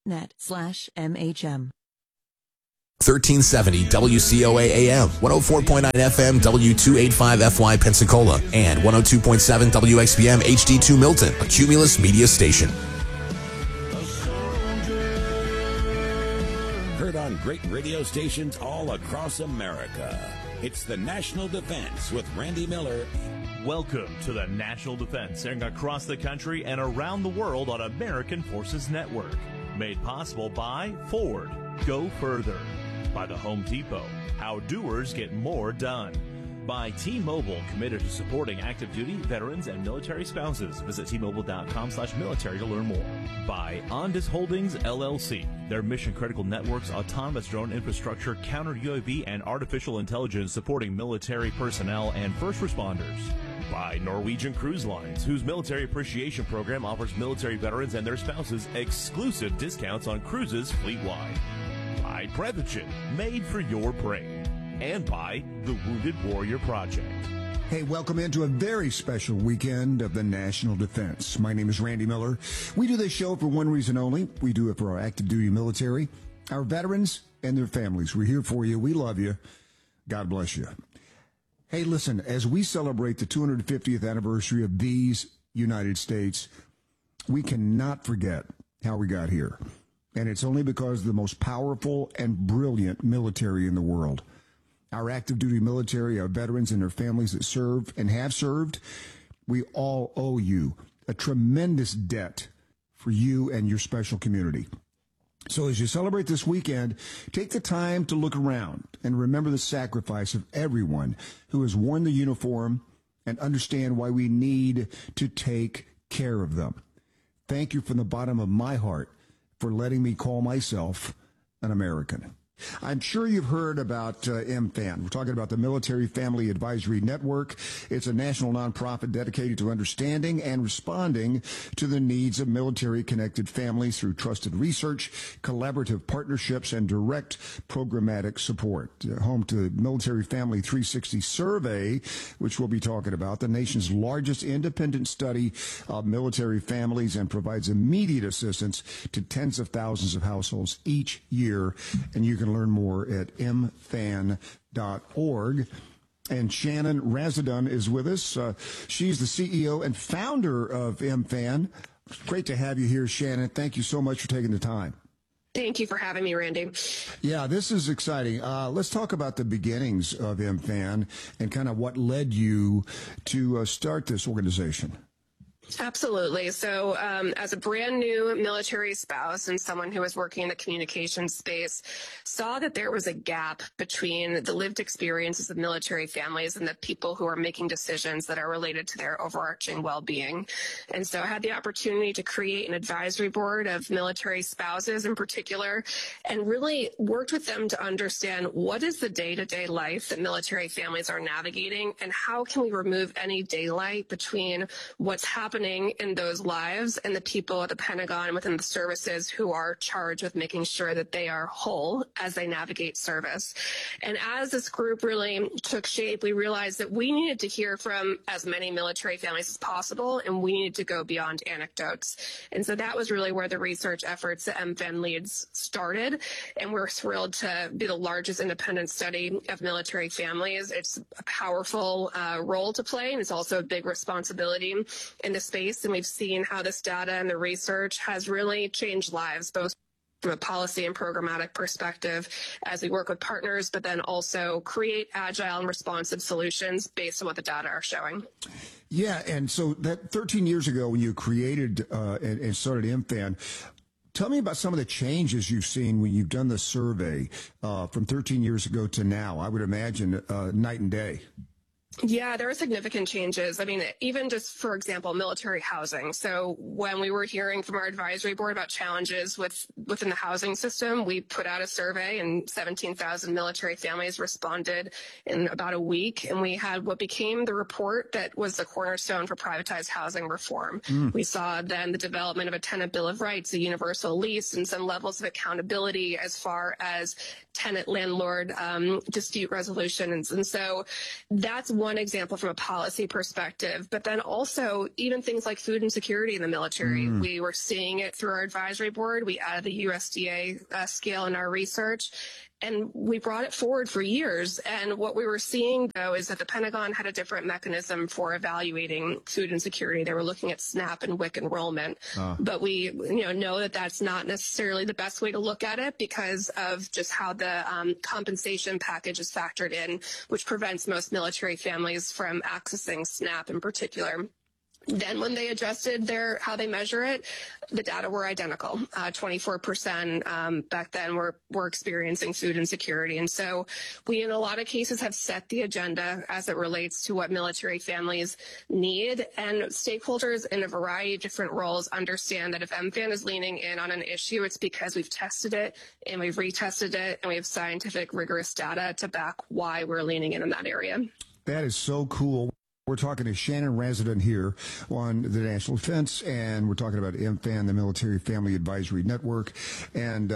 net/MHM. 1370 WCOA AM, 104.9 FM W285FY Pensacola, and 102.7 WXBM HD2 Milton, a Cumulus media station. Heard on great radio stations all across America. It's the National Defense with Randy Miller. Welcome to the National Defense, airing across the country and around the world on American Forces Network. Made possible by Ford, Go Further. By the Home Depot, how doers get more done. By T-Mobile, committed to supporting active duty, veterans, and military spouses. Visit T-Mobile.com/military to learn more. By Ondas Holdings, LLC. Their mission-critical networks, autonomous drone infrastructure, counter-UAV, and artificial intelligence supporting military personnel and first responders. By Norwegian Cruise Lines, whose military appreciation program offers military veterans and their spouses exclusive discounts on cruises fleet-wide. By Prevagen, made for your brain. And by the Wounded Warrior Project. Hey, welcome into a very special weekend of the National Defense. My name is Randy Miller. We do this show for one reason only. We do it for our active duty military, our veterans, and their families. We're here for you. We love you. God bless you. Hey, listen, as we celebrate the 250th anniversary of these United States, we cannot forget how we got here. And it's only because of the most powerful and brilliant military in the world. Our active duty military, our veterans and their families that serve and have served, we all owe you a tremendous debt for you and your special community. So as you celebrate this weekend, take the time to look around and remember the sacrifice of everyone who has worn the uniform and understand why we need to take care of them. Thank you from the bottom of my heart for letting me call myself an American. I'm sure you've heard about MFAN. We're talking about the Military Family Advisory Network. It's a national nonprofit dedicated to understanding and responding to the needs of military-connected families through trusted research, collaborative partnerships, and direct programmatic support. Home to the Military Family 360 Survey, which we'll be talking about, the nation's largest independent study of military families, and provides immediate assistance to tens of thousands of households each year. And you can learn more at mfan.org. And Shannon Razadun is with us. She's the CEO and founder of MFAN. Great to have you here, Shannon. Thank you so much for taking the time. Thank you for having me, Randy. Yeah, this is exciting. Let's talk about the beginnings of MFAN and kind of what led you to start this organization. Absolutely. So as a brand new military spouse and someone who was working in the communications space, saw that there was a gap between the lived experiences of military families and the people who are making decisions that are related to their overarching well-being. And so I had the opportunity to create an advisory board of military spouses in particular, and really worked with them to understand what is the day-to-day life that military families are navigating, and how can we remove any daylight between what's happening in those lives and the people at the Pentagon and within the services who are charged with making sure that they are whole as they navigate service. And as this group really took shape, we realized that we needed to hear from as many military families as possible, and we needed to go beyond anecdotes. And so that was really where the research efforts that MFAN leads started. And we're thrilled to be the largest independent study of military families. It's a powerful role to play, and it's also a big responsibility in the space. And we've seen how this data and the research has really changed lives, both from a policy and programmatic perspective as we work with partners, but then also create agile and responsive solutions based on what the data are showing. Yeah, and so that 13 years ago when you created and started MFAN, tell me about some of the changes you've seen when you've done the survey from 13 years ago to now. I would imagine night and day. Yeah, there are significant changes. I mean, even just, for example, military housing. So when we were hearing from our advisory board about challenges within the housing system, we put out a survey and 17,000 military families responded in about a week. And we had what became the report that was the cornerstone for privatized housing reform. We saw then the development of a tenant bill of rights, a universal lease, and some levels of accountability as far as tenant landlord dispute resolution. And so that's one example from a policy perspective, but then also even things like food insecurity in the military. We were seeing it through our advisory board. We added the USDA scale in our research, and we brought it forward for years. And what we were seeing, though, is that the Pentagon had a different mechanism for evaluating food insecurity. They were looking at SNAP and WIC enrollment. But we know that that's not necessarily the best way to look at it because of just how the compensation package is factored in, which prevents most military families from accessing SNAP in particular. Then when they adjusted how they measure it, the data were identical. 24% back then were experiencing food insecurity. And so we, in a lot of cases, have set the agenda as it relates to what military families need. And stakeholders in a variety of different roles understand that if MFAN is leaning in on an issue, it's because we've tested it and we've retested it and we have scientific, rigorous data to back why we're leaning in that area. That is so cool. We're talking to Shannon Resident here on the National Defense, and we're talking about MFAN, the Military Family Advisory Network. And,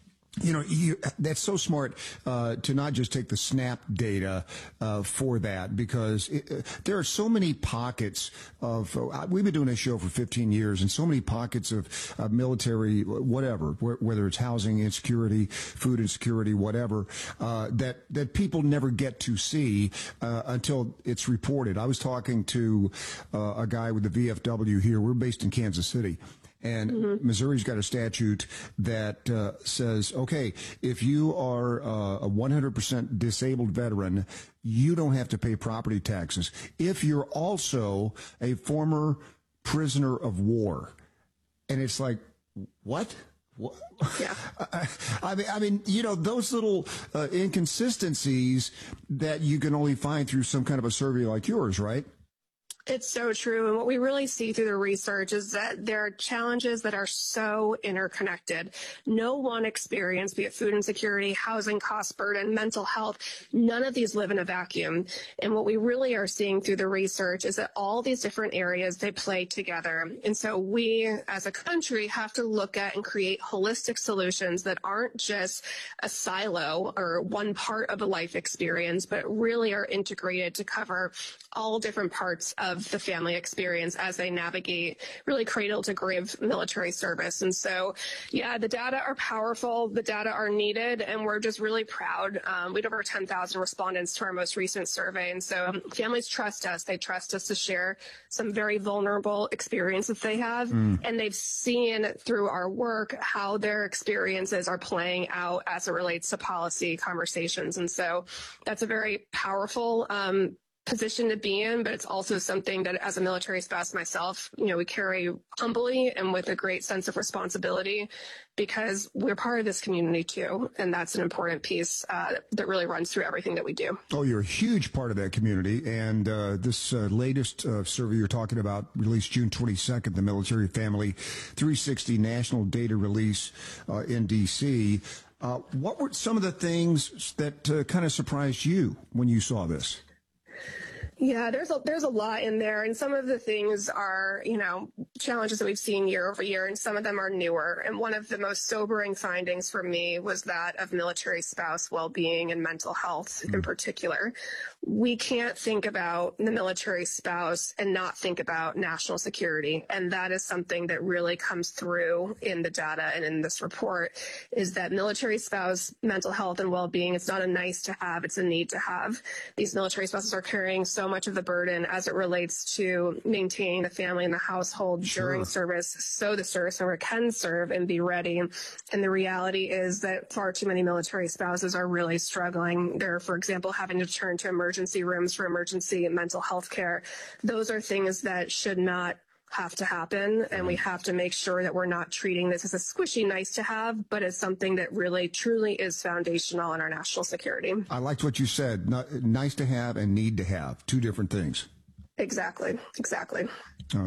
that's so smart to not just take the SNAP data for that, because there are so many pockets of, we've been doing this show for 15 years, and so many pockets of military, whatever, whether it's housing insecurity, food insecurity, whatever, that people never get to see until it's reported. I was talking to a guy with the VFW here. We're based in Kansas City. And Missouri's got a statute that says, okay, if you are a 100% disabled veteran, you don't have to pay property taxes. If you're also a former prisoner of war. And it's like, what? Yeah. I mean, those little inconsistencies that you can only find through some kind of a survey like yours, right? It's so true. And what we really see through the research is that there are challenges that are so interconnected. No one experience, be it food insecurity, housing cost burden, mental health, none of these live in a vacuum. And what we really are seeing through the research is that all these different areas, they play together. And so we as a country have to look at and create holistic solutions that aren't just a silo or one part of a life experience, but really are integrated to cover all different parts of the family experience as they navigate really cradle to grave military service. And so, yeah, the data are powerful, the data are needed, and we're just really proud. We had over 10,000 respondents to our most recent survey. And so families trust us. They trust us to share some very vulnerable experiences they have. And they've seen through our work how their experiences are playing out as it relates to policy conversations. And so that's a very powerful position to be in, but it's also something that as a military spouse myself, we carry humbly and with a great sense of responsibility because we're part of this community too. And that's an important piece that really runs through everything that we do. Oh, you're a huge part of that community. And this latest survey you're talking about, released June 22nd, the Military Family 360 National Data Release in D.C. What were some of the things that kind of surprised you when you saw this? Yeah, there's a lot in there, and some of the things are, challenges that we've seen year over year, and some of them are newer. And one of the most sobering findings for me was that of military spouse well-being and mental health in particular. We can't think about the military spouse and not think about national security. And that is something that really comes through in the data and in this report, is that military spouse mental health and well-being, it's not a nice to have, it's a need to have. These military spouses are carrying so much of the burden as it relates to maintaining the family and the household during service, so the service member can serve and be ready. And the reality is that far too many military spouses are really struggling. They're, for example, having to turn to emergency rooms for emergency mental health care. Those are things that should not have to happen, and we have to make sure that we're not treating this as a squishy nice to have, but as something that really truly is foundational in our national security. I liked what you said. Nice to have and need to have, two different things. Exactly. Oh,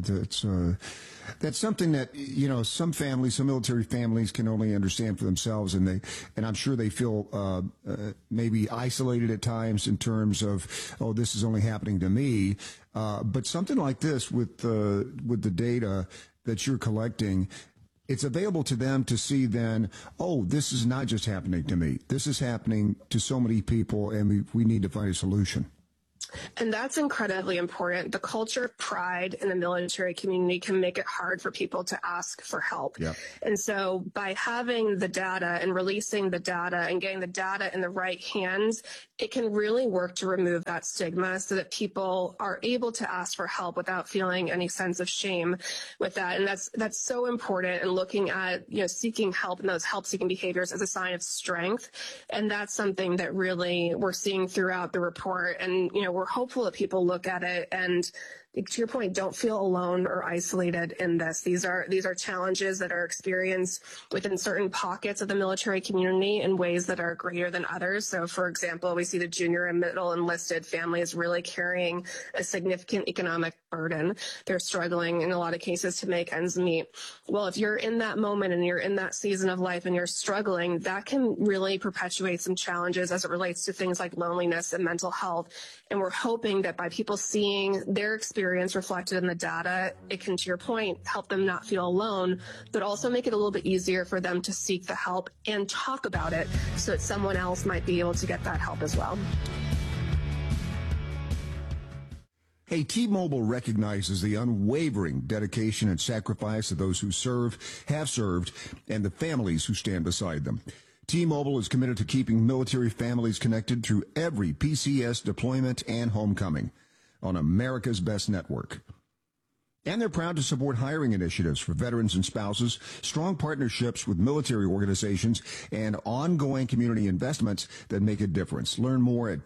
that's something that, some families, some military families can only understand for themselves, and I'm sure they feel maybe isolated at times in terms of, oh, this is only happening to me. But something like this with the data that you're collecting, it's available to them to see then, oh, this is not just happening to me. This is happening to so many people, and we need to find a solution. And that's incredibly important. The culture of pride in the military community can make it hard for people to ask for help. Yeah. And so by having the data and releasing the data and getting the data in the right hands, it can really work to remove that stigma so that people are able to ask for help without feeling any sense of shame with that. And that's so important in looking at, seeking help and those help-seeking behaviors as a sign of strength. And that's something that really we're seeing throughout the report. And, we're hopeful that people look at it and, to your point, don't feel alone or isolated in this. These are challenges that are experienced within certain pockets of the military community in ways that are greater than others. So, for example, we see the junior and middle enlisted families really carrying a significant economic burden. They're struggling in a lot of cases to make ends meet. Well, if you're in that moment and you're in that season of life and you're struggling, that can really perpetuate some challenges as it relates to things like loneliness and mental health. And we're hoping that by people seeing their experience reflected in the data, it can, to your point, help them not feel alone, but also make it a little bit easier for them to seek the help and talk about it so that someone else might be able to get that help as well. Hey, T-Mobile recognizes the unwavering dedication and sacrifice of those who serve, have served, and the families who stand beside them. T-Mobile is committed to keeping military families connected through every PCS deployment and homecoming on America's best network. And they're proud to support hiring initiatives for veterans and spouses, strong partnerships with military organizations, and ongoing community investments that make a difference. Learn more at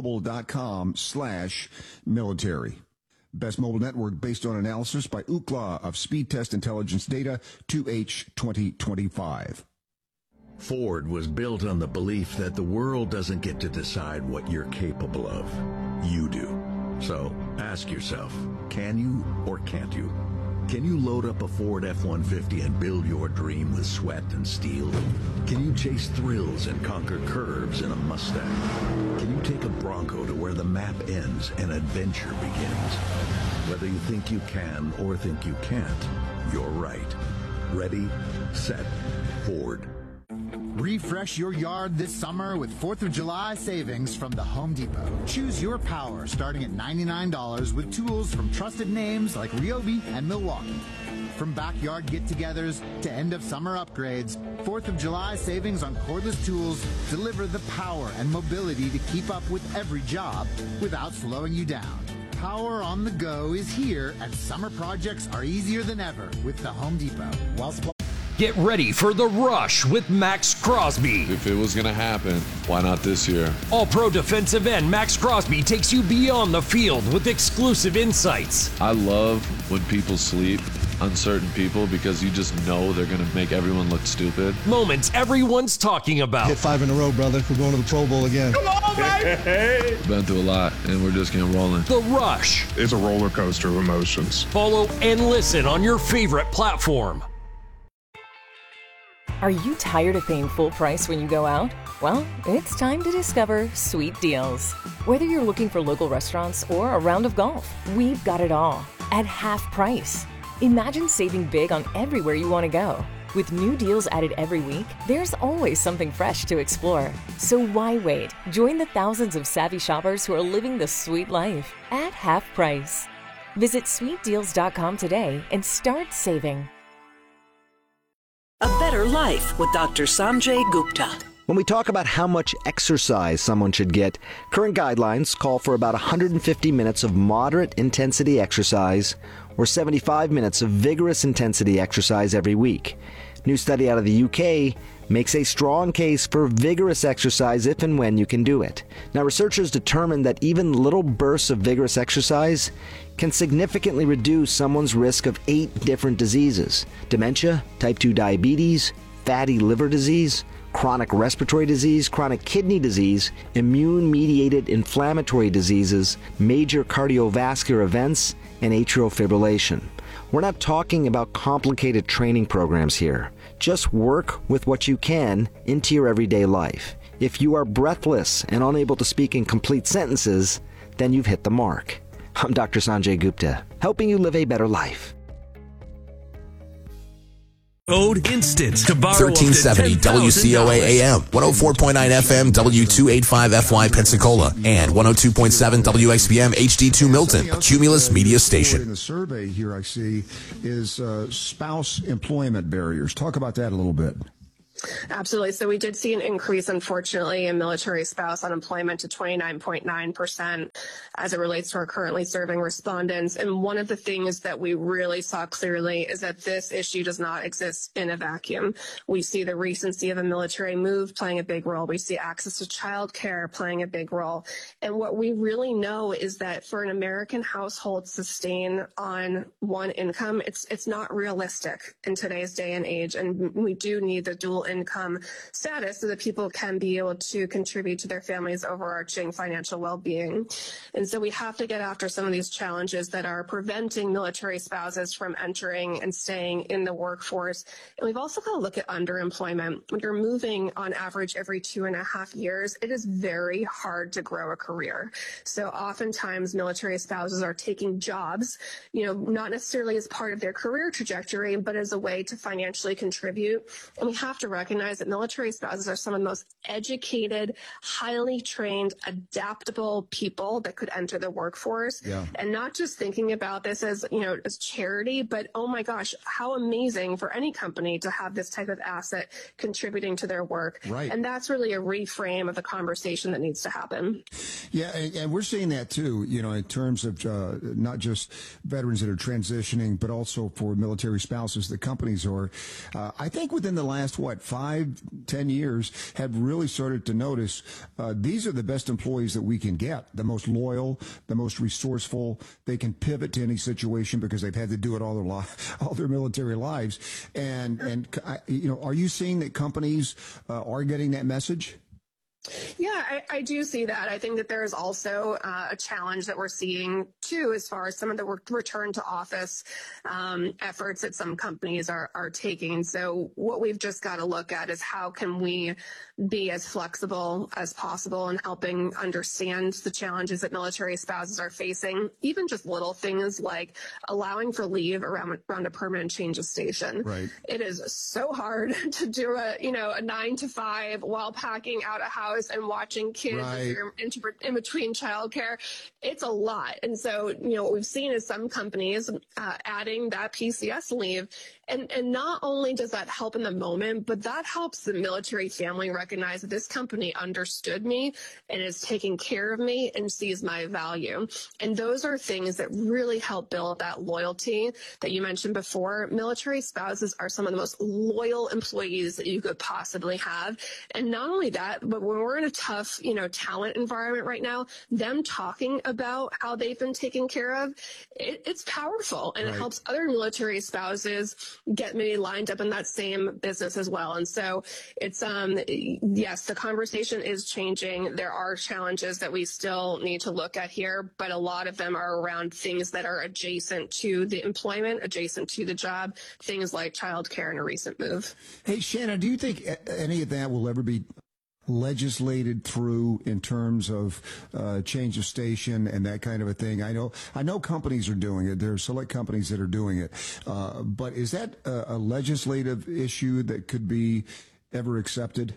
tmobile.com/military. Best mobile network based on analysis by Ookla of Speed Test Intelligence Data 2H 2025. Ford was built on the belief that the world doesn't get to decide what you're capable of. You do. So ask yourself, can you or can't you? Can you load up a Ford F-150 and build your dream with sweat and steel? Can you chase thrills and conquer curves in a Mustang? Can you take a Bronco to where the map ends and adventure begins? Whether you think you can or think you can't, you're right. Ready, set, Ford. Refresh your yard this summer with 4th of July savings from the Home Depot. Choose your power starting at $99 with tools from trusted names like Ryobi and Milwaukee. From backyard get-togethers to end-of-summer upgrades, 4th of July savings on cordless tools deliver the power and mobility to keep up with every job without slowing you down. Power on the go is here, and summer projects are easier than ever with the Home Depot. Get ready for The Rush with Max Crosby. If it was going to happen, why not this year? All-Pro defensive end Max Crosby takes you beyond the field with exclusive insights. I love when people sleep on certain people because you just know they're going to make everyone look stupid. Moments everyone's talking about. Hit 5 in a row, brother. We're going to the Pro Bowl again. Come on, baby! Been through a lot, and we're just getting rolling. The Rush. It's a roller coaster of emotions. Follow and listen on your favorite platform. Are you tired of paying full price when you go out? Well, it's time to discover Sweet Deals. Whether you're looking for local restaurants or a round of golf, we've got it all at half price. Imagine saving big on everywhere you want to go. With new deals added every week, there's always something fresh to explore. So why wait? Join the thousands of savvy shoppers who are living the sweet life at half price. Visit sweetdeals.com today and start saving. A Better Life with Dr. Sanjay Gupta. When we talk about how much exercise someone should get, current guidelines call for about 150 minutes of moderate intensity exercise or 75 minutes of vigorous intensity exercise every week. New study out of the UK makes a strong case for vigorous exercise if and when you can do it. Now, researchers determined that even little bursts of vigorous exercise can significantly reduce someone's risk of 8 different diseases: dementia, type 2 diabetes, fatty liver disease, chronic respiratory disease, chronic kidney disease, immune-mediated inflammatory diseases, major cardiovascular events, and atrial fibrillation. We're not talking about complicated training programs here. Just work with what you can into your everyday life. If you are breathless and unable to speak in complete sentences, then you've hit the mark. I'm Dr. Sanjay Gupta, helping you live a better life. Code INSTANT to borrow 1370 WCOA AM, 104.9 FM, W285FY Pensacola, and 102.7 WXBM HD2 Milton, a Cumulus media station. In the survey here I see is spouse employment barriers. Talk about that a little bit. Absolutely. So we did see an increase, unfortunately, in military spouse unemployment to 29.9% as it relates to our currently serving respondents. And one of the things that we really saw clearly is that this issue does not exist in a vacuum. We see the recency of a military move playing a big role. We see access to child care playing a big role. And what we really know is that for an American household to sustain on one income, it's not realistic in today's day and age. And we do need the dual income status so that people can be able to contribute to their family's overarching financial well-being. And so we have to get after some of these challenges that are preventing military spouses from entering and staying in the workforce. And we've also got to look at underemployment. When you're moving on average every 2.5 years, it is very hard to grow a career. So oftentimes military spouses are taking jobs, not necessarily as part of their career trajectory, but as a way to financially contribute. And we have to recognize that military spouses are some of the most educated, highly trained, adaptable people that could enter the workforce. Yeah. And not just thinking about this as, as charity, but oh my gosh, how amazing for any company to have this type of asset contributing to their work. Right. And that's really a reframe of the conversation that needs to happen. Yeah, and we're seeing that too, in terms of not just veterans that are transitioning, but also for military spouses. The companies are, I think within the last, 5-10 years have really started to notice these are the best employees that we can get, the most loyal, the most resourceful. They can pivot to any situation because they've had to do it all their military lives. And are you seeing that companies are getting that message? Yeah, I do see that. I think that there is also a challenge that we're seeing, too, as far as some of the return to office efforts that some companies are taking. So what we've just got to look at is how can we be as flexible as possible in helping understand the challenges that military spouses are facing, even just little things like allowing for leave around a permanent change of station. Right. It is so hard to do a 9 to 5 while packing out a house and watching kids right. in between childcare. It's a lot. And so, what we've seen is some companies adding that PCS leave. And not only does that help in the moment, but that helps the military family recognize that this company understood me and is taking care of me and sees my value. And those are things that really help build that loyalty that you mentioned before. Military spouses are some of the most loyal employees that you could possibly have. And not only that, but when we're in a tough, talent environment right now, them talking about how they've been taken care of, it's powerful. And right. It helps other military spouses get maybe lined up in that same business as well. And so it's, yes, the conversation is changing. There are challenges that we still need to look at here, but a lot of them are around things that are adjacent to the employment, adjacent to the job, things like childcare and a recent move. Hey, Shannon, do you think any of that will ever be legislated through in terms of change of station and that kind of a thing? I know companies are doing it. There are select companies that are doing it. But is that a legislative issue that could be ever accepted?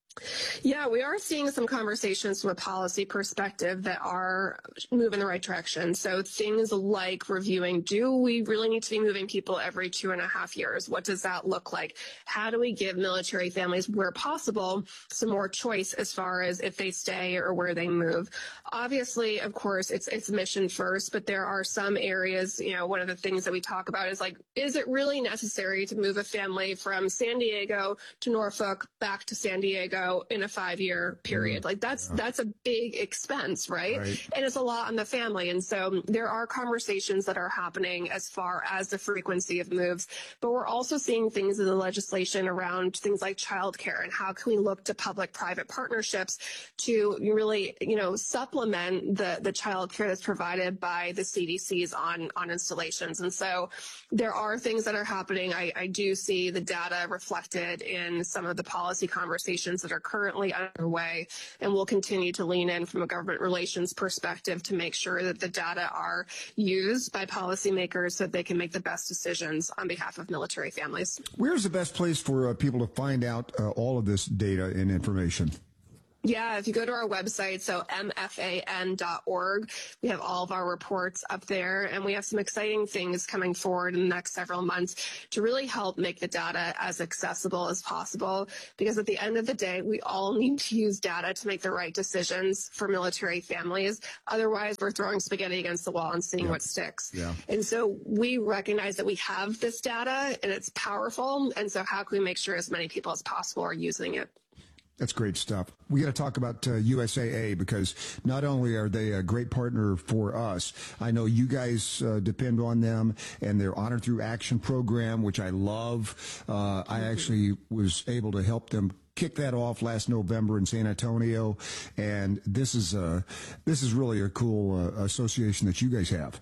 Yeah, we are seeing some conversations from a policy perspective that are moving in the right direction. So things like reviewing, do we really need to be moving people every 2.5 years? What does that look like? How do we give military families, where possible, some more choice as far as if they stay or where they move? Obviously, of course, it's mission first, but there are some areas, one of the things that we talk about is like, is it really necessary to move a family from San Diego to Norfolk back to San Diego in a 5-year period? Like that's a big expense, right? And it's a lot on the family. And so there are conversations that are happening as far as the frequency of moves, but we're also seeing things in the legislation around things like childcare and how can we look to public-private partnerships to really, supplement the childcare that's provided by the CDCs on installations. And so there are things that are happening. I do see the data reflected in some of the policy conversations that are are currently underway, and we'll continue to lean in from a government relations perspective to make sure that the data are used by policymakers so that they can make the best decisions on behalf of military families. Where's the best place for people to find out all of this data and information? Yeah, if you go to our website, so mfan.org, we have all of our reports up there, and we have some exciting things coming forward in the next several months to really help make the data as accessible as possible, because at the end of the day, we all need to use data to make the right decisions for military families. Otherwise, we're throwing spaghetti against the wall and seeing what sticks. Yeah. And so we recognize that we have this data, and it's powerful, and so how can we make sure as many people as possible are using it? That's great stuff. We got to talk about USAA, because not only are they a great partner for us, I know you guys depend on them and their Honor Through Action program, which I love. I actually was able to help them kick that off last November in San Antonio, and this is really a cool association that you guys have.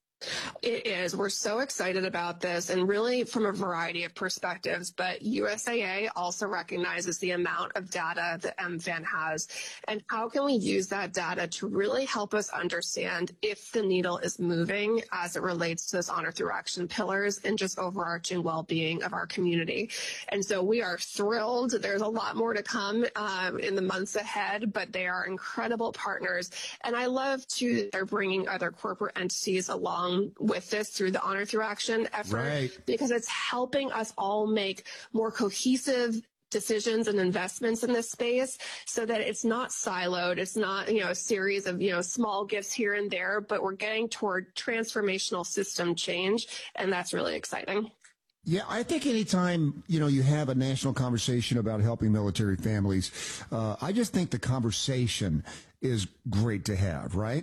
It is. We're so excited about this, and really from a variety of perspectives, but USAA also recognizes the amount of data that MFAN has, and how can we use that data to really help us understand if the needle is moving as it relates to those Honor Through Action pillars and just overarching well-being of our community. And so we are thrilled. There's a lot more to come in the months ahead, but they are incredible partners. And I love, too, that they're bringing other corporate entities along with this through the Honor Through Action effort, because it's helping us all make more cohesive decisions and investments in this space so that it's not siloed. It's not, a series of, small gifts here and there, but we're getting toward transformational system change. And that's really exciting. Yeah, I think anytime, you have a national conversation about helping military families, I just think the conversation is great to have, right?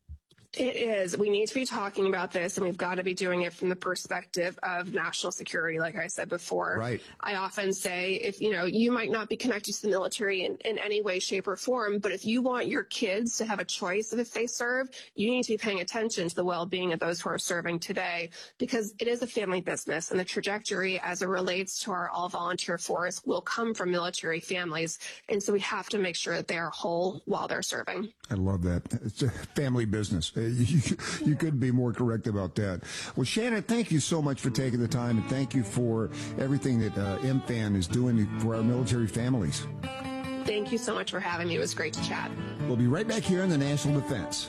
It is. We need to be talking about this, and we've got to be doing it from the perspective of national security, like I said before. Right. I often say, if you might not be connected to the military in any way, shape, or form, but if you want your kids to have a choice of if they serve, you need to be paying attention to the well-being of those who are serving today, because it is a family business, and the trajectory as it relates to our all-volunteer force will come from military families, and so we have to make sure that they are whole while they're serving. I love that. It's a family business. You couldn't be more correct about that. Well, Shannon, thank you so much for taking the time, and thank you for everything that MFAN is doing for our military families. Thank you so much for having me. It was great to chat. We'll be right back here in the National Defense.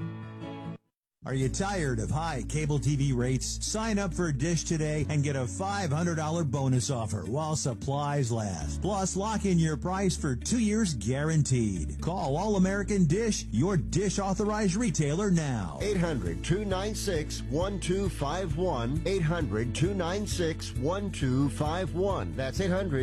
Are you tired of high cable TV rates? Sign up for Dish today and get a $500 bonus offer while supplies last. Plus, lock in your price for 2 years guaranteed. Call All American Dish, your Dish authorized retailer now. 800-296-1251. 800-296-1251. That's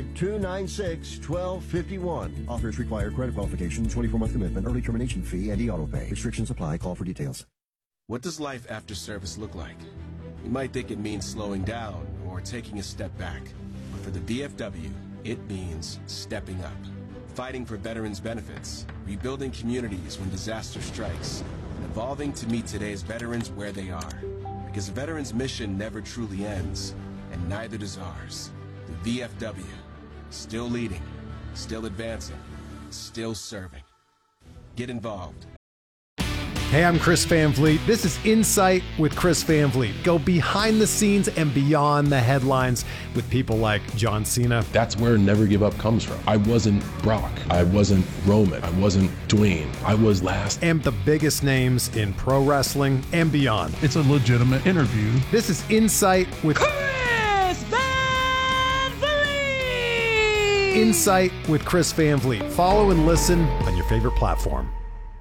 800-296-1251. Offers require credit qualification, 24-month commitment, early termination fee, and e-auto pay. Restrictions apply. Call for details. What does life after service look like? You might think it means slowing down or taking a step back. But for the VFW, it means stepping up. Fighting for veterans' benefits, rebuilding communities when disaster strikes, and evolving to meet today's veterans where they are. Because a veteran's mission never truly ends, and neither does ours. The VFW, still leading, still advancing, still serving. Get involved. Hey, I'm Chris Van Vliet. This is Insight with Chris Van Vliet. Go behind the scenes and beyond the headlines with people like John Cena. That's where Never Give Up comes from. I wasn't Brock. I wasn't Roman. I wasn't Dwayne. I was last. And the biggest names in pro wrestling and beyond. It's a legitimate interview. This is Insight with Chris Van Vliet. Insight with Chris Van Vliet. Follow and listen on your favorite platform.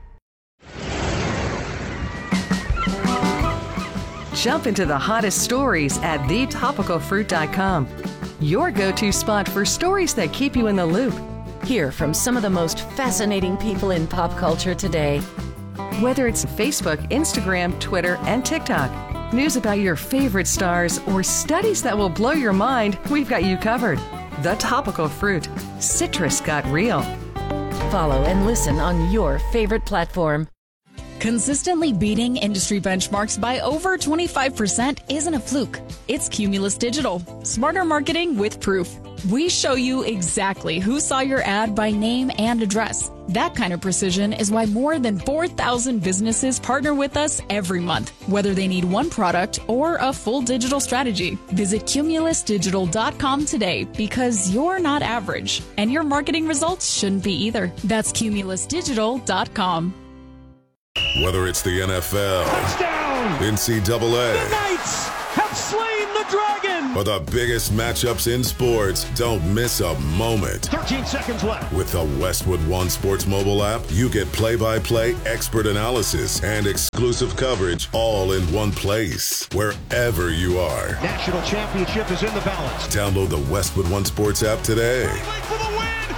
Jump into the hottest stories at thetopicalfruit.com. Your go-to spot for stories that keep you in the loop. Hear from some of the most fascinating people in pop culture today. Whether it's Facebook, Instagram, Twitter, and TikTok, news about your favorite stars, or studies that will blow your mind, we've got you covered. The Topical Fruit. Citrus got real. Follow and listen on your favorite platform. Consistently beating industry benchmarks by over 25% isn't a fluke. It's Cumulus Digital. Smarter marketing with proof. We show you exactly who saw your ad by name and address. That kind of precision is why more than 4,000 businesses partner with us every month, whether they need one product or a full digital strategy. Visit cumulusdigital.com today because you're not average, and your marketing results shouldn't be either. That's cumulusdigital.com. Whether it's the NFL, touchdown, NCAA, the Knights have slain the dragon, or the biggest matchups in sports, don't miss a moment. 13 seconds left. With the Westwood One Sports mobile app, you get play-by-play expert analysis and exclusive coverage all in one place, wherever you are. National championship is in the balance. Download the Westwood One Sports app today. For the win!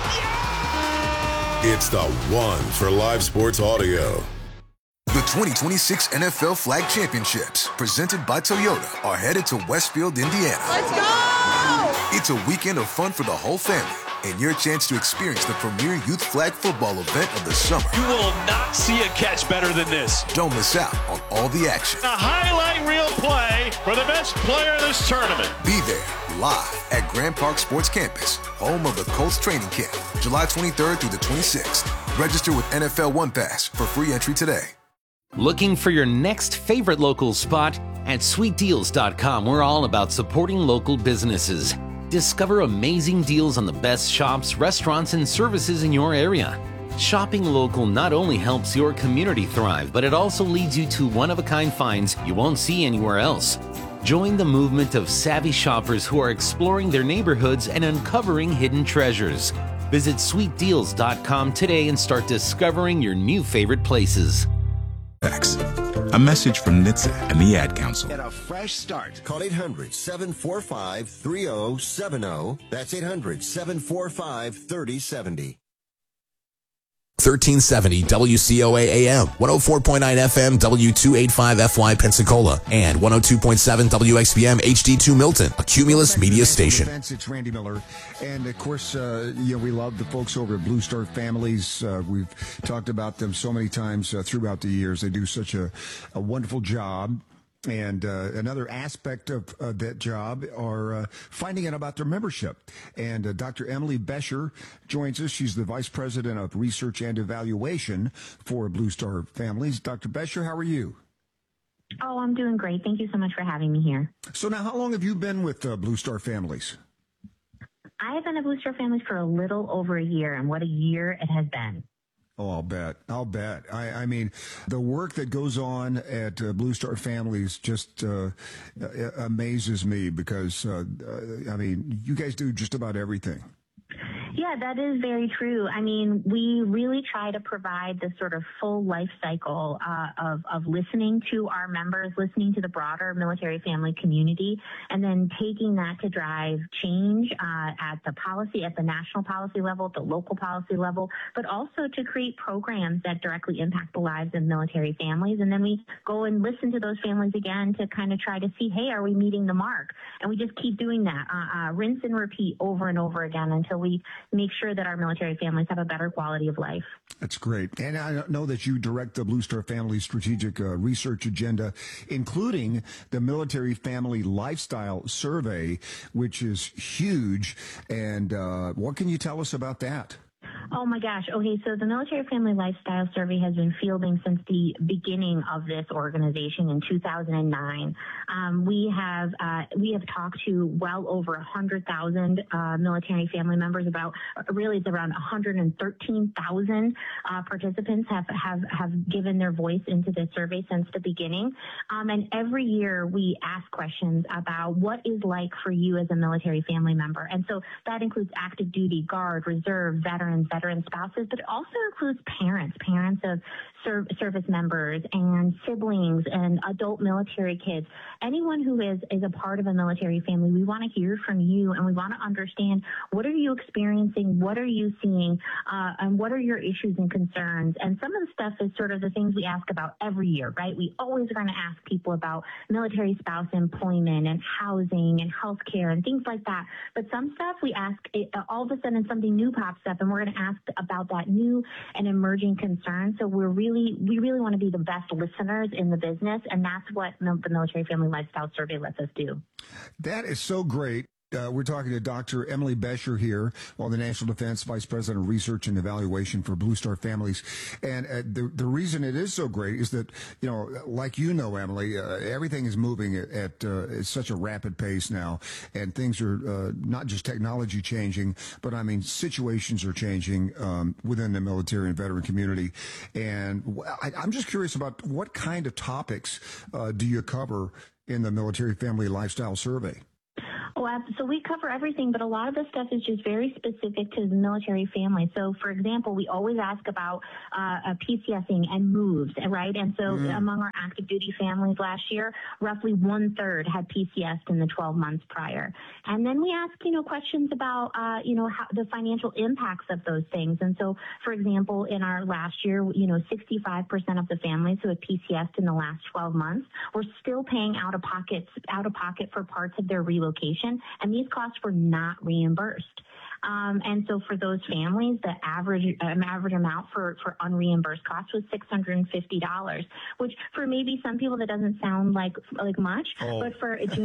Yeah! It's the one for live sports audio. The 2026 NFL Flag Championships, presented by Toyota, are headed to Westfield, Indiana. Let's go! It's a weekend of fun for the whole family and your chance to experience the premier youth flag football event of the summer. You will not see a catch better than this. Don't miss out on all the action. A highlight reel play for the best player of this tournament. Be there live at Grand Park Sports Campus, home of the Colts training camp, July 23rd through the 26th. Register with NFL One Pass for free entry today. Looking for your next favorite local spot? At sweetdeals.com, we're all about supporting local businesses. Discover amazing deals on the best shops, restaurants, and services in your area. Shopping local not only helps your community thrive, but it also leads you to one-of-a-kind finds you won't see anywhere else. Join the movement of savvy shoppers who are exploring their neighborhoods and uncovering hidden treasures. Visit sweetdeals.com today and start discovering your new favorite places. A message from NHTSA and the Ad Council. Get a fresh start. Call 800-745-3070. That's 800-745-3070. 1370 WCOA AM, 104.9 FM W285FY Pensacola, and 102.7 WXBM HD2 Milton, a Cumulus media station. It's Randy Miller. And of course, we love the folks over at Blue Star Families. We've talked about them so many times throughout the years. They do such a wonderful job. And another aspect of that job are finding out about their membership. And Dr. Emily Bescher joins us. She's the Vice President of Research and Evaluation for Blue Star Families. Dr. Bescher, how are you? Oh, I'm doing great. Thank you so much for having me here. So now, how long have you been with Blue Star Families? I have been at Blue Star Families for a little over a year, and what a year it has been. Oh, I'll bet. I mean, the work that goes on at Blue Star Families just amazes me because, you guys do just about everything. Yeah, that is very true. I mean, we really try to provide this sort of full life cycle of listening to our members, listening to the broader military family community, and then taking that to drive change at the national policy level, at the local policy level, but also to create programs that directly impact the lives of military families. And then we go and listen to those families again to kind of try to see, hey, are we meeting the mark? And we just keep doing that, rinse and repeat over and over again until we make sure that our military families have a better quality of life. That's great. And I know that you direct the Blue Star Family Strategic Research Agenda, including the Military Family Lifestyle Survey, which is huge. And what can you tell us about that? Oh my gosh. Okay, so the Military Family Lifestyle Survey has been fielding since the beginning of this organization in 2009. We have talked to well over 100,000 military family members. About really it's around 113,000 participants have given their voice into this survey since the beginning. And every year we ask questions about what is like for you as a military family member. And so that includes active duty, guard, reserve, veteran spouses, but it also includes parents of service members and siblings and adult military kids. Anyone who is a part of a military family, we want to hear from you, and we want to understand, what are you experiencing, what are you seeing, and what are your issues and concerns. And some of the stuff is sort of the things we ask about every year, right? We always are going to ask people about military spouse employment and housing and health care and things like that. But some stuff we ask, all of a sudden something new pops up, and we're going to ask asked about that new and emerging concern. So we really want to be the best listeners in the business, and that's what the Military Family Lifestyle Survey lets us do. That is so great. We're talking to Dr. Emily Bescher here, the National Defense Vice President of Research and Evaluation for Blue Star Families. And the reason it is so great is that, like Emily, everything is moving at such a rapid pace now. And things are not just technology changing, but situations are changing within the military and veteran community. And I'm just curious about what kind of topics do you cover in the Military Family Lifestyle Survey? Oh, so we cover everything, but a lot of the stuff is just very specific to the military family. So, for example, we always ask about PCSing and moves, right? And so among our active duty families last year, roughly 1/3 had PCSed in the 12 months prior. And then we ask, questions about, how the financial impacts of those things. And so, for example, in our last year, 65% of the families who had PCSed in the last 12 months were still paying out of pocket for parts of their relocation, and these costs were not reimbursed. And so for those families, the average amount for unreimbursed costs was $650, which for maybe some people that doesn't sound like much, but for